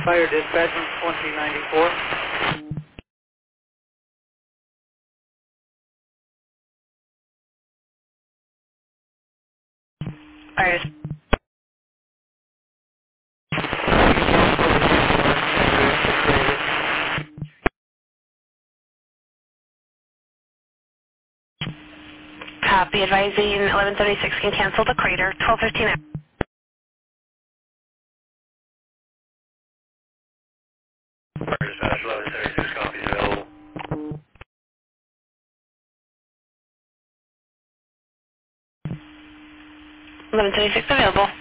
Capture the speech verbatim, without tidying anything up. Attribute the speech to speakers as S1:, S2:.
S1: Fire dispatch twenty ninety-four.
S2: Alright. Copy. Advising eleven thirty-six can cancel the crater. twelve fifteen.
S1: Fire dispatch eleven thirty-six, copy available.
S2: eleven thirty-six available.